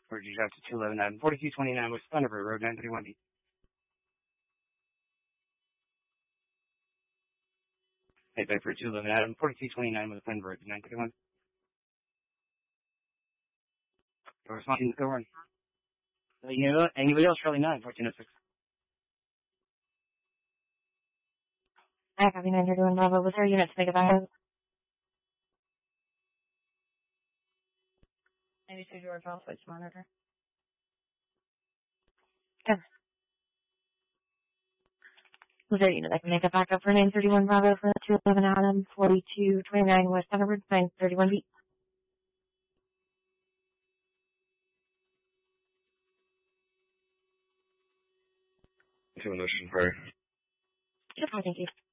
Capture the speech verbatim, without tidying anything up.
for you out to two eleven Adam, forty-two twenty-nine West Thunderbird Road, nine thirty-one B. Hey, back for two eleven Adam, forty-two twenty-nine West Thunderbird, nine thirty-one. Your response is go run. Uh, you know, anybody else, Charlie nine, fourteen oh six. I copy nine thirty-one Bravo. Was there units to make a backup? ninety-two George, I'll switch monitor. Ever. Was there a unit that can make a backup for nine thirty-one Bravo for two eleven Adam, forty-two twenty-nine West Thunderbird, nine thirty-one B? Two Ocean Prairie. Just thank you.